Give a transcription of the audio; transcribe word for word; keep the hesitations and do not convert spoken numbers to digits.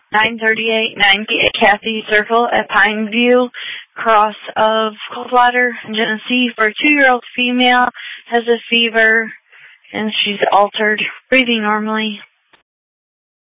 nine thirty-eight ninety at Kathy Circle at Pineview, cross of Coldwater, Genesee, for a two-year-old female, has a fever, and she's altered, breathing normally.